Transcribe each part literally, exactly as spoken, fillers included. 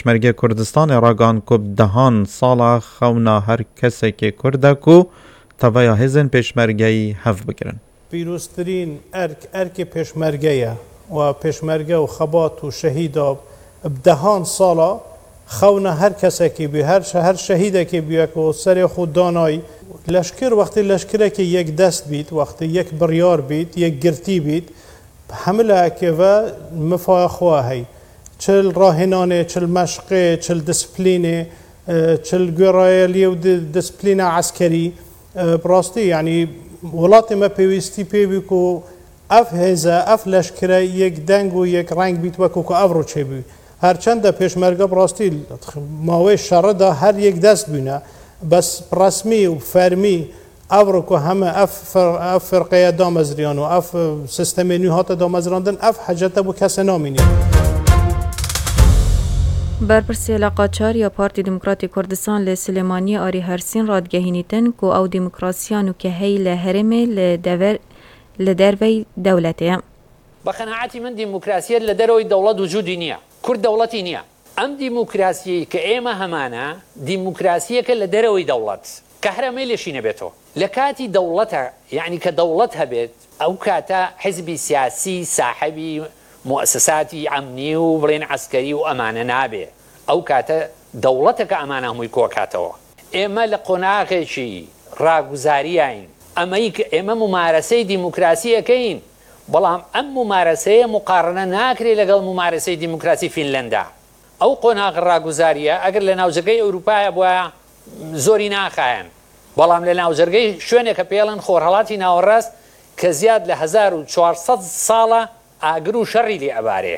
پێشمەرگە کوردستان ڕاگەیاند کو دەهان ساڵە خەونە هەر کەسێکی کوردە و تەڤەیە هێزن پێشمەرگەی هەف بگرن. پیرۆزترین ئەرک ئەرکی پێشمەرگەیە و پێشمەرگە و خەبات و شەهیدا دەهان ساڵە خەونە هەر کەسێکی بی هەر هەر شەهیدێکی بیەکە و سەرێ خود دانایی لەشکر وەختی لەشکرێکی یەک دەست بیت وەختی یەک بڕیار بیت یەک گرتی بیت هەموو لایەکێڤە مفایەخوا هەی چل ڕاهێنانێ چل مەشقێ چل دسپلینێ چل گوێڕایەلیە و دسپلینە عەسکەری بڕاستی یعنی وڵاتی مە پێویستی پێوی و ئەف هێزە ئەف لەشکرە یەک دەنگ و یەک ڕنگ بیت وەکو کە ئەڤڕۆ چێبووی هەرچەندە پێشمەرگە بڕاستی ماوەی شەڕەدا هەر یەک دەست بوونە بەس ڕەسمی و فەرمی ئەڤڕۆ کە هەمە ئەف فێرقەیە دامەزریان و ئەف سیستەمێ نوێ هاتە دامەزراندن ئەف حەجەتە بۆ کەسە نامینێ. برپرسی لە قاچار یا پارتی دموکراتی کوردستان لە سلێمانی ئاری هەرسین ڕادگەهێنیتن کو ئەو دیموکراسیان و کە هەی لە هەرێمێ لە دەرەوەی دەوڵەتەیە. بە قەناعەتی من دیموکراسیە لە دەرەوەی دەوڵەت وجودی نییە، کورد دەوڵەتی نییە. ئەم دیموکراسی کە ئێمە هەمانە دیموکراسیەکە لە دەرەوەی دەوڵەت کە هەرەمەی لێشی نەبێتەوە لە کاتی دەوڵەتە یعنی کە دەوڵەت هەبێت ئەو کاتە حیزبی سیاسی ساحەبی مؤسساتی ئەمنی و بڵێن عەسکەری و ئەمانە نابێ ئەو کاتە دەوڵەتەکە ئەمانە هەمووی کۆکاتەوە. ئێمە لە قۆناغێکی ڕاگوزاریین ئەمەی کە ئێمە ممارەسەی دیموکراسیەکەین بەڵام ئەم ممارەسەیە مقارنە ناکرێت لەگەڵ ممارەسەی دیموکراسی فینلەندا. ئەو قۆناغ ڕاگوزاریە ئەگەر لە ناوجەرگەی ئەوروپایە بووە زۆری ناخایەن بەڵام لە ناوجەرگەی شوێنێکە پێڵەن خۆرهەڵاتی ناوەڕاست کە زیاد لە هەزار و چوارسەد ساڵە ئاگر و شەڕی لێ ئەبارێ.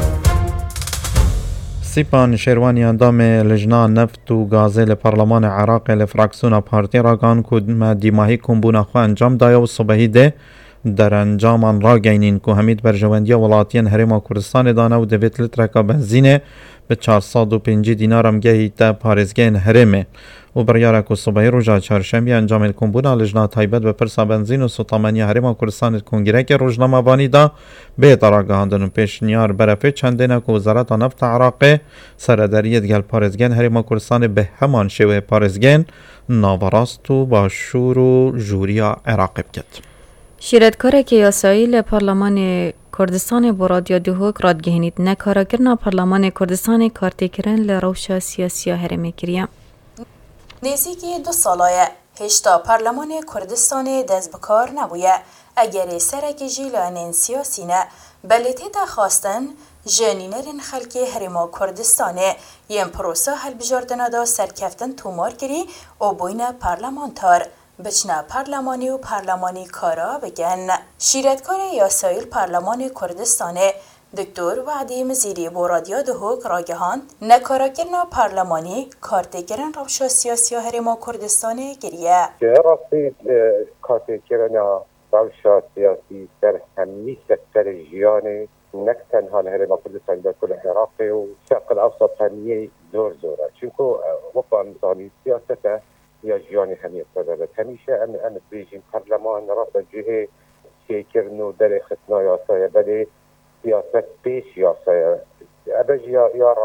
سیپان شێروانی ئەندامێ لەژنا نەفت و گازێ لە پەرلەمانی عێراقê لە فراکسیۆنا پارتî ڕاگەیاند ku me dîmahî kombûna xwe encam daye û sibehî dê derencaman rageyînin ku hemîd berjewendiya welatiyên Herêma Kurdistanê dane û divêt litreka benzînê bi çar sed û pêncî dînar emgehî te parêzgehên Herêmê û biryara ku sibehî roja çarşembî encamên kombûna lijna taybet bi pirsa benzîn û sotameniya Herêma Kurdistanê Kongirekê Rojnamevanî da bêta ragihandin û pêşniyar berefê çendêne ku Wezareta Nefta Iraqê serederiyê digel parêzgehên Herêma Kurdistanê bi heman şêweyê parêzgehên naverast û başûr û jûriya Iraqê biket. Şîretkarekî yasayî li Parlemanê Kurdistanê bo Radyo Duhok radgehînît nekarakirina Parlemanê Kurdistanê kartêkirin li rewşa siyasiya Herêmê kiriye. Nêzîkî du sala ye hêşta Parlemanê Kurdistanê dest bi kar nebûye egerê serekê jî li enên siyasî ne belê têta xwastin ji nînerên xelkê Herêma Kurdistanê yên prosa helbijardina da serkeftin tûmar kirî û bûyne parlamenter. بچنه پارلمانی و پارلمانی کارا بگن. شیرتکار یاسایل پارلمان کردستان دکتر وعدی مزیری با رادیو دهوک راگهاند نکارکرنا پارلمانی کارتگرن روشا سیاسی هرما کردستان گریه. راستی کارتگرنا روشا سیاسی در همی سکتر جیانی نک تنها هرما کردستان در کل عراق و شرق الاوسط همیه زور زوره چونکو وقتا نظامی سیاسته یا جیانی همیت دارد همیشه ام ام بیشین پارلمان راست جهه شیکرنو در ختنا یاسای بده سیاست پیش یاسای ابج یا یا